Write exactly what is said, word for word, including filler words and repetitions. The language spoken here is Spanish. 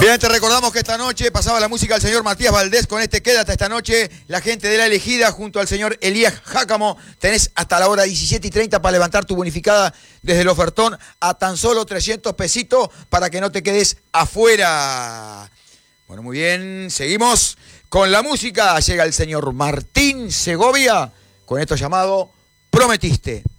Bien, te recordamos que esta noche pasaba la música del señor Matías Valdés con este Quédate esta noche. La gente de La Elegida junto al señor Elías Jácamo. Tenés hasta la hora diecisiete y treinta para levantar tu bonificada desde el ofertón a tan solo trescientos pesitos para que no te quedes afuera. Bueno, muy bien, seguimos con la música. Llega el señor Martín Segovia con esto llamado Prometiste.